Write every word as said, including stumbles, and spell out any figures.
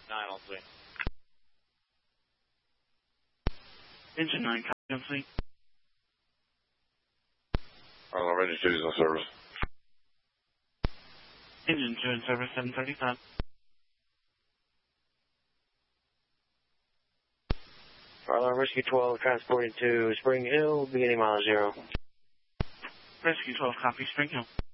nine on three. Engine nine, copy on fleet. Island Ranger two is on service. Engine two in service, seven thirty-five. Island Rescue twelve, transporting to Spring Hill, beginning mile zero. Rescue twelve, copy, Spring Hill.